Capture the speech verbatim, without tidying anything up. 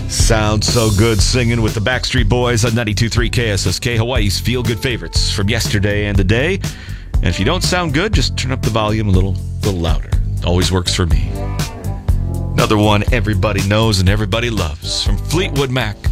Sounds so good singing with the Backstreet Boys on ninety-two point three K S S K, Hawaii's feel-good favorites from yesterday and today. And if you don't sound good, just turn up the volume a little, little louder. Always works for me. Another one everybody knows and everybody loves from Fleetwood Mac.